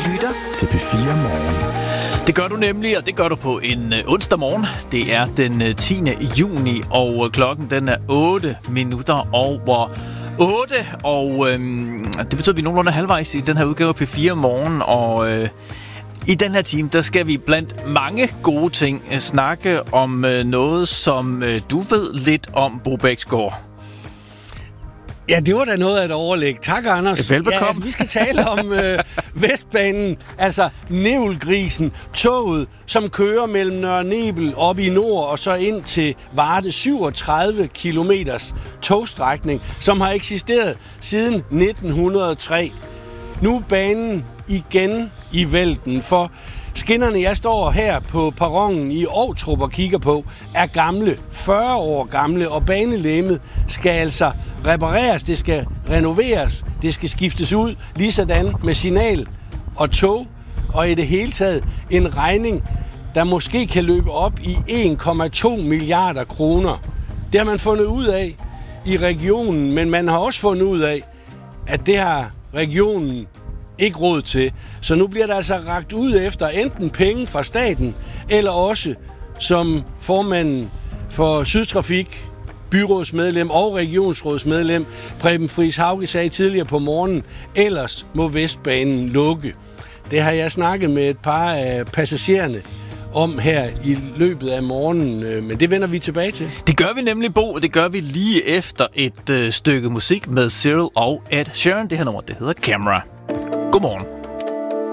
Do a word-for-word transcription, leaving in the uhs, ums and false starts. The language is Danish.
lytter til P fire Morgen. Det gør du nemlig, og det gør du på en øh, onsdag morgen. Det er den øh, tiende juni, og øh, klokken den er otte minutter over otte. Og øh, det betyder, at vi er nogenlunde halvvejs i den her udgave af P fire Morgen. Og øh, i den her time, der skal vi blandt mange gode ting øh, snakke om øh, noget, som øh, du ved lidt om, Bo Bæksgaard. Ja, det var da noget af et overlæg. Tak, Anders. Velbekomme. Ja, altså, vi skal tale om øh, Vestbanen, altså Nævlgrisen, toget, som kører mellem Nørre Nebel op i nord og så ind til Varde, syvogtredive kilometers togstrækning, som har eksisteret siden nitten hundrede og tre. Nu er banen igen i vælten, for skinnerne, jeg står her på perronen i Ovtrup og kigger på, er gamle, fyrre år gamle, og banelægemet skal altså repareres, det skal renoveres, det skal skiftes ud, ligesådan med signal og tog, og i det hele taget en regning, der måske kan løbe op i en komma to milliarder kroner. Det har man fundet ud af i regionen, men man har også fundet ud af, at det har regionen ikke råd til. Så nu bliver der altså rakt ud efter enten penge fra staten, eller også som formanden for Sydtrafik, byrådsmedlem og regionsrådsmedlem Preben Friis-Hauge sagde tidligere på morgenen, ellers må Vestbanen lukke. Det har jeg snakket med et par af passagererne om her i løbet af morgenen, men det vender vi tilbage til. Det gør vi nemlig, Bo, og det gør vi lige efter et øh, stykke musik med Cyril og Ed Sheeran. Det her nummer, det hedder Camera. Godmorgen.